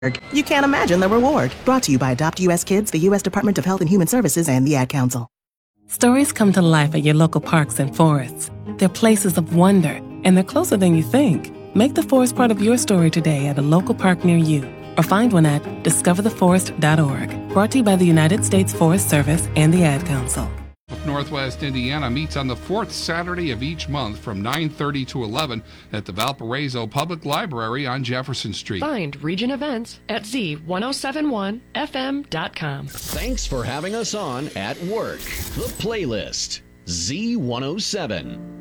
You can't imagine the reward. Brought to you by Adopt U.S. Kids, the U.S. Department of Health and Human Services, and the Ad Council. Stories come to life at your local parks and forests. They're places of wonder, and they're closer than you think. Make the forest part of your story today at a local park near you, or find one at discovertheforest.org. Brought to you by the United States Forest Service and the Ad Council. Northwest Indiana meets on the fourth Saturday of each month from 9:30 to 11 at the Valparaiso Public Library on Jefferson Street. Find region events at z1071fm.com. Thanks for having us on At Work. The Playlist, Z107.